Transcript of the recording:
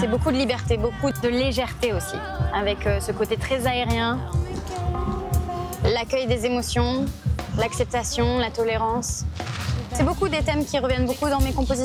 C'est beaucoup de liberté, beaucoup de légèreté aussi, avec ce côté très aérien, l'accueil des émotions, l'acceptation, la tolérance. C'est beaucoup des thèmes qui reviennent beaucoup dans mes compositions.